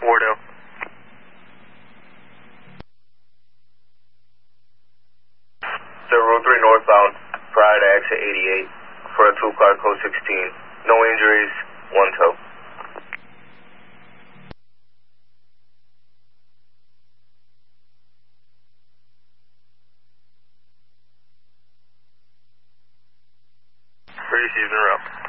Wardell. 03 northbound, prior to exit 88, for a 2-car code 16. No injuries, 1 tow. Received en route.